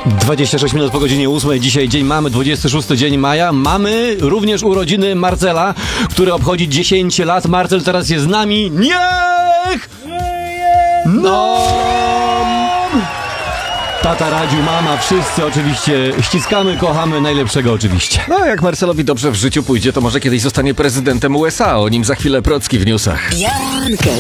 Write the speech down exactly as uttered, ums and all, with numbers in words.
dwadzieścia sześć minut po godzinie ósmej. Dzisiaj dzień mamy, dwudziesty szósty dzień maja. Mamy również urodziny Marcela, który obchodzi dziesięć lat. Marcel teraz jest z nami. Niech! No! Tata radził, mama, wszyscy oczywiście ściskamy, kochamy, najlepszego oczywiście. No, jak Marcelowi dobrze w życiu pójdzie, to może kiedyś zostanie prezydentem U S A. O nim za chwilę Procki w newsach. Poranka